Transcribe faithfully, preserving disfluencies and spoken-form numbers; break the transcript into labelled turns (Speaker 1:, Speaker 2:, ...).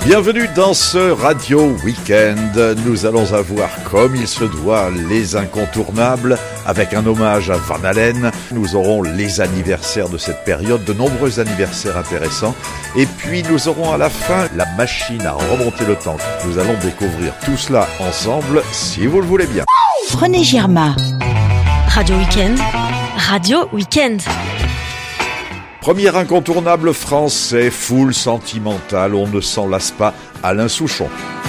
Speaker 1: Bienvenue dans ce Radio Weekend. Nous allons avoir, comme il se doit, les incontournables, avec un hommage à Van Halen. Nous aurons les anniversaires de cette période, de nombreux anniversaires intéressants. Et puis nous aurons à la fin la machine à remonter le temps. Nous allons découvrir tout cela ensemble, si vous le voulez bien.
Speaker 2: René Girma.
Speaker 3: Radio Weekend. Radio Weekend.
Speaker 1: Premier incontournable français, full sentimental, on ne s'en lasse pas, Alain Souchon.